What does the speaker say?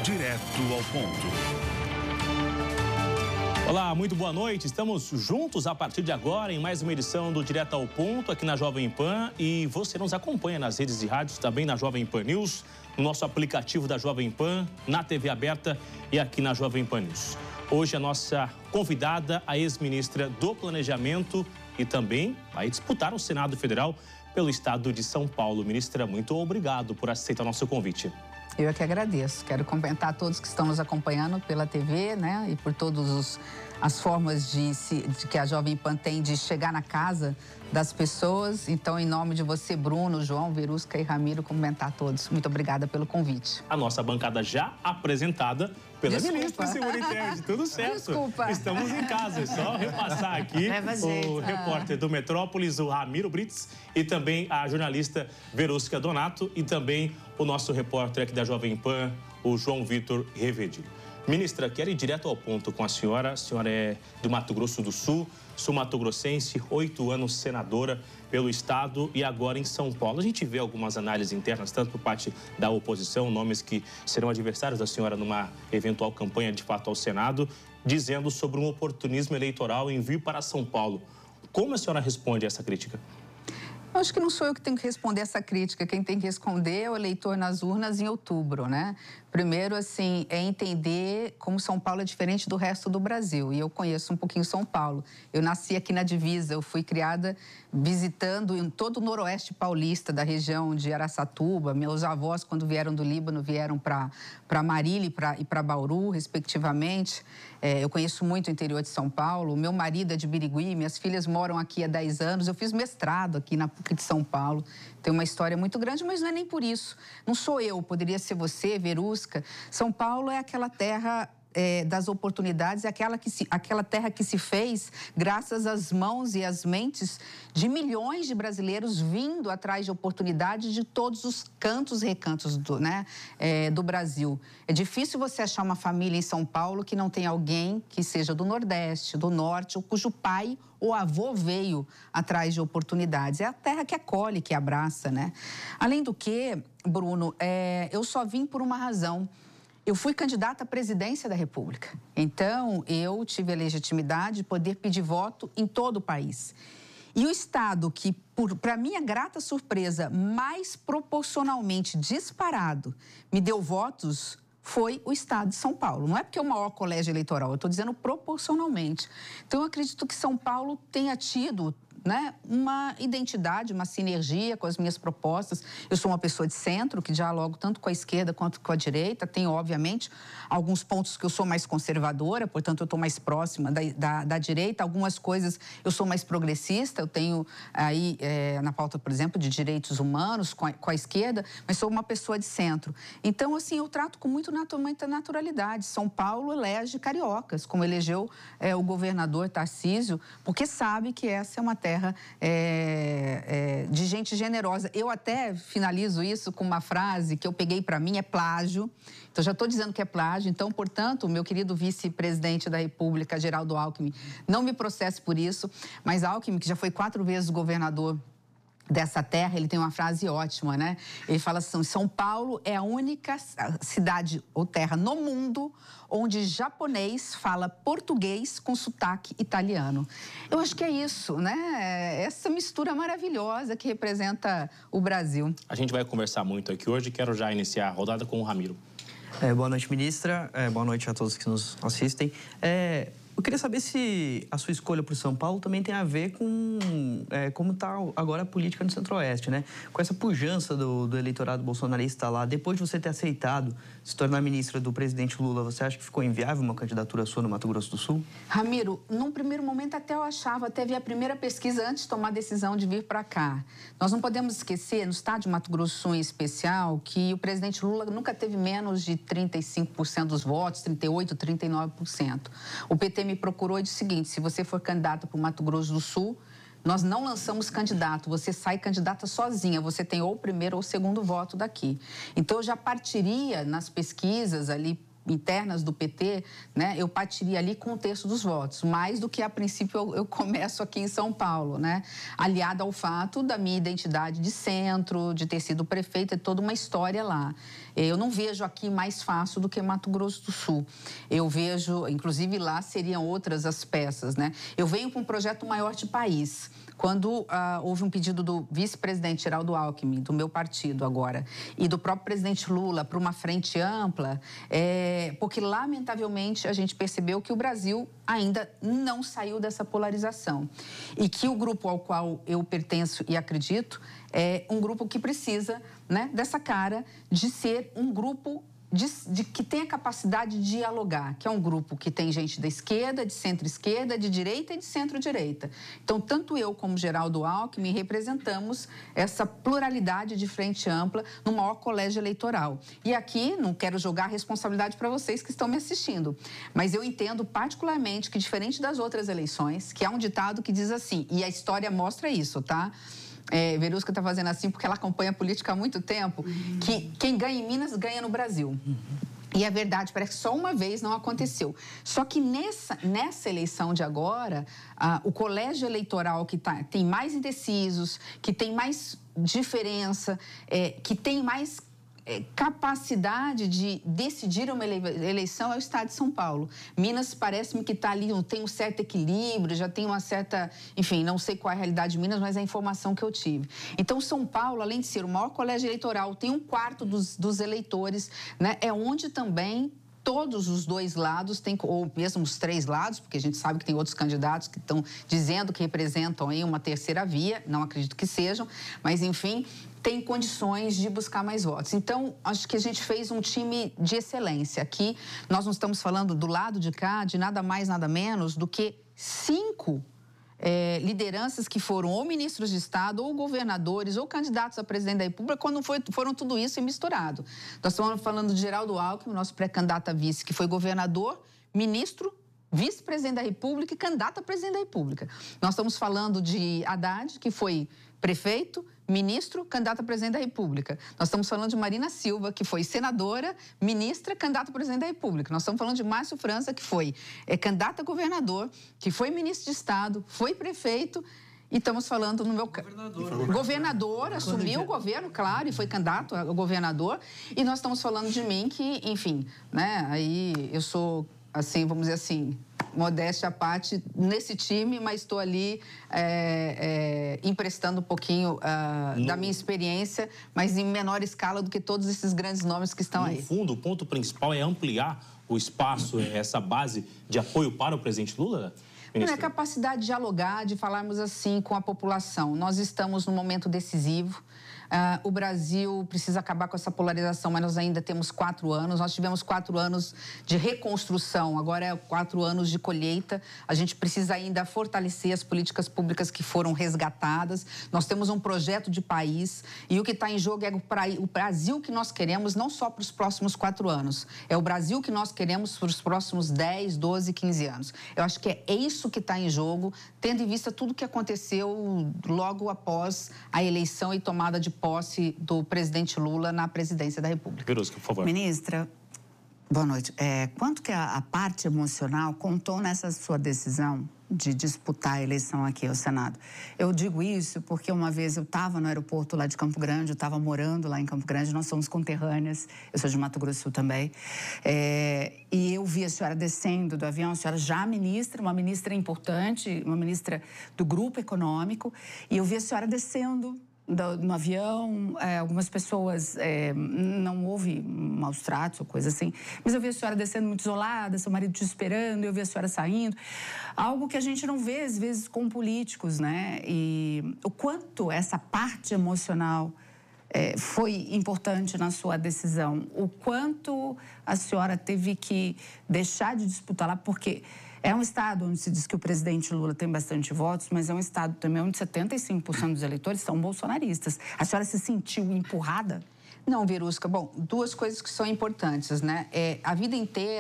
Direto ao ponto. Olá, muito boa noite. Estamos juntos a partir de agora em mais uma edição do Direto ao Ponto aqui na Jovem Pan. E você nos acompanha nas redes de rádios, também na Jovem Pan News, no nosso aplicativo da Jovem Pan, na TV aberta e aqui na Jovem Pan News. Hoje a nossa convidada, a ex-ministra do Planejamento e também vai disputar o Senado Federal pelo estado de São Paulo. Ministra, muito obrigado por aceitar o nosso convite. Eu é que agradeço. Quero cumprimentar todos que estão nos acompanhando pela TV, né? E por todas as formas de que a Jovem Pan tem de chegar na casa das pessoas. Então, em nome de você, Bruno, João, Verusca e Ramiro, cumprimentar todos. Muito obrigada pelo convite. A nossa bancada já apresentada pela ministra Simone Tebet. Tudo certo? Desculpa. Estamos em casa. É só repassar aqui o repórter do Metrópolis, o Ramiro Brits, e também a jornalista Verusca Donato e também o nosso repórter aqui da Jovem Pan, o João Vitor Revedilho. Ministra, quero ir direto ao ponto com a senhora. A senhora é do Mato Grosso do Sul, sou mato-grossense, 8 anos senadora pelo estado e agora em São Paulo. A gente vê algumas análises internas, tanto por parte da oposição, nomes que serão adversários da senhora numa eventual campanha de fato ao Senado, dizendo sobre um oportunismo eleitoral em vir para São Paulo. Como a senhora responde a essa crítica? Eu acho que não sou eu que tenho que responder essa crítica. Quem tem que responder é o eleitor nas urnas em outubro, né? Primeiro, assim, é entender como São Paulo é diferente do resto do Brasil. E eu conheço um pouquinho São Paulo. Eu nasci aqui na divisa, eu fui criada visitando em todo o noroeste paulista, da região de Araçatuba. Meus avós, quando vieram do Líbano, vieram para Marília e para Bauru, respectivamente. Eu conheço muito o interior de São Paulo. O meu marido é de Birigui, minhas filhas moram aqui há 10 anos. Eu fiz mestrado aqui na PUC de São Paulo. Tem uma história muito grande, mas não é nem por isso. Não sou eu, poderia ser você, Verusca. São Paulo é aquela terra das oportunidades, é aquela terra que se fez graças às mãos e às mentes de milhões de brasileiros vindo atrás de oportunidades de todos os cantos e recantos do Brasil. É difícil você achar uma família em São Paulo que não tem alguém que seja do Nordeste, do Norte, ou cujo pai ou avô veio atrás de oportunidades. É a terra que acolhe, que abraça, né? Além do que, Bruno, eu só vim por uma razão. Eu fui candidata à presidência da República. Então, eu tive a legitimidade de poder pedir voto em todo o país. E o estado que, para minha grata surpresa, mais proporcionalmente disparado me deu votos foi o estado de São Paulo. Não é porque é o maior colégio eleitoral, eu estou dizendo proporcionalmente. Então, eu acredito que São Paulo tenha tido uma identidade, uma sinergia com as minhas propostas. Eu sou uma pessoa de centro, que dialogo tanto com a esquerda quanto com a direita. Tenho, obviamente, alguns pontos que eu sou mais conservadora, portanto, eu estou mais próxima da direita. Algumas coisas eu sou mais progressista. Eu tenho aí, na pauta, por exemplo, de direitos humanos com a esquerda, mas sou uma pessoa de centro. Então, assim, eu trato com muita naturalidade. São Paulo elege cariocas, como elegeu o governador Tarcísio, porque sabe que essa é uma terra de gente generosa. Eu até finalizo isso com uma frase que eu peguei para mim, é plágio. Então, já estou dizendo que é plágio. Então, portanto, meu querido vice-presidente da República, Geraldo Alckmin, não me processe por isso, mas Alckmin, que já foi 4 vezes governador dessa terra, ele tem uma frase ótima, né? Ele fala assim: São Paulo é a única cidade ou terra no mundo onde japonês fala português com sotaque italiano. Eu acho que é isso, né? Essa mistura maravilhosa que representa o Brasil. A gente vai conversar muito aqui hoje. Quero já iniciar a rodada com o Ramiro. Boa noite, ministra. Boa noite a todos que nos assistem. Eu queria saber se a sua escolha por São Paulo também tem a ver com como está agora a política no Centro-Oeste, né? Com essa pujança do eleitorado bolsonarista lá, depois de você ter aceitado se tornar ministra do presidente Lula, você acha que ficou inviável uma candidatura sua no Mato Grosso do Sul? Ramiro, num primeiro momento até eu achava, até vi a primeira pesquisa antes de tomar a decisão de vir para cá. Nós não podemos esquecer, no estado de Mato Grosso do Sul em especial, que o presidente Lula nunca teve menos de 35% dos votos, 38%, 39%. O PT me procurou e disse o seguinte: se você for candidata para o Mato Grosso do Sul, nós não lançamos candidato, você sai candidata sozinha, você tem ou o primeiro ou o segundo voto daqui. Então, eu já partiria nas pesquisas ali internas do PT, né, eu partiria ali com um terço dos votos, mais do que a princípio eu começo aqui em São Paulo, né, aliado ao fato da minha identidade de centro, de ter sido prefeita, toda uma história lá. Eu não vejo aqui mais fácil do que Mato Grosso do Sul. Eu vejo, inclusive lá seriam outras as peças, né. Eu venho com um projeto maior de país. Quando houve um pedido do vice-presidente Geraldo Alckmin, do meu partido agora, e do próprio presidente Lula para uma frente ampla, porque, lamentavelmente, a gente percebeu que o Brasil ainda não saiu dessa polarização. E que o grupo ao qual eu pertenço e acredito é um grupo que precisa, né, dessa cara de ser um grupo que tem a capacidade de dialogar, que é um grupo que tem gente da esquerda, de centro-esquerda, de direita e de centro-direita. Então, tanto eu como Geraldo Alckmin representamos essa pluralidade de frente ampla no maior colégio eleitoral. E aqui, não quero jogar a responsabilidade para vocês que estão me assistindo, mas eu entendo particularmente que, diferente das outras eleições, que há um ditado que diz assim, e a história mostra isso, tá? Verusca está fazendo assim porque ela acompanha a política há muito tempo, que quem ganha em Minas ganha no Brasil. E é verdade, parece que só uma vez não aconteceu. Só que nessa eleição de agora, o colégio eleitoral que tem mais indecisos, que tem mais diferença, que tem mais capacidade de decidir uma eleição é o estado de São Paulo. Minas parece-me que está ali, tem um certo equilíbrio, já tem uma certa... Enfim, não sei qual é a realidade de Minas, mas é a informação que eu tive. Então, São Paulo, além de ser o maior colégio eleitoral, tem 1/4 dos eleitores, né? É onde também todos os dois lados, ou mesmo os 3 lados, porque a gente sabe que tem outros candidatos que estão dizendo que representam aí uma terceira via, não acredito que sejam, mas, enfim, tem condições de buscar mais votos. Então, acho que a gente fez um time de excelência. Aqui, nós não estamos falando do lado de cá de nada mais, nada menos do que 5 lideranças que foram ou ministros de Estado, ou governadores, ou candidatos a presidente da República, quando foram tudo isso e misturado. Nós estamos falando de Geraldo Alckmin, nosso pré-candidato a vice, que foi governador, ministro, vice-presidente da República e candidato a presidente da República. Nós estamos falando de Haddad, que foi prefeito, ministro, candidato a presidente da República. Nós estamos falando de Marina Silva, que foi senadora, ministra, candidata a presidente da República. Nós estamos falando de Márcio França, que foi candidato a governador, que foi ministro de Estado, foi prefeito. E estamos falando no meu... Governador, assumiu o governo, claro, e foi candidato a governador. E nós estamos falando de mim que, enfim, né, aí eu sou, assim, vamos dizer assim, modéstia à parte nesse time, mas estou ali emprestando um pouquinho da minha experiência, mas em menor escala do que todos esses grandes nomes que estão aí. No fundo, o ponto principal é ampliar o espaço, essa base de apoio para o presidente Lula? Não é capacidade de dialogar, de falarmos assim com a população. Nós estamos num momento decisivo. O Brasil precisa acabar com essa polarização, mas nós ainda temos 4 anos. Nós tivemos 4 anos de reconstrução, agora é 4 anos de colheita. A gente precisa ainda fortalecer as políticas públicas que foram resgatadas. Nós temos um projeto de país e o que está em jogo é o Brasil que nós queremos, não só para os próximos 4 anos. É o Brasil que nós queremos para os próximos 10, 12, 15 anos. Eu acho que é isso que está em jogo, tendo em vista tudo o que aconteceu logo após a eleição e tomada de posse do presidente Lula na presidência da República. Verusca, por favor. Ministra, boa noite. Quanto que a parte emocional contou nessa sua decisão de disputar a eleição aqui ao Senado? Eu digo isso porque uma vez eu estava no aeroporto lá de Campo Grande, eu estava morando lá em Campo Grande, nós somos conterrâneas, eu sou de Mato Grosso do Sul também, e eu vi a senhora descendo do avião, a senhora já ministra, uma ministra importante, uma ministra do grupo econômico, e eu vi a senhora descendo no avião, algumas pessoas, não houve maus tratos ou coisa assim, mas eu vi a senhora descendo muito isolada, seu marido te esperando, eu vi a senhora saindo, algo que a gente não vê às vezes com políticos, né? E o quanto essa parte emocional foi importante na sua decisão, o quanto a senhora teve que deixar de disputar lá, porque é um estado onde se diz que o presidente Lula tem bastante votos, mas é um estado também onde 75% dos eleitores são bolsonaristas. A senhora se sentiu empurrada? Não, Verusca. Bom, 2 coisas que são importantes, né? A vida inteira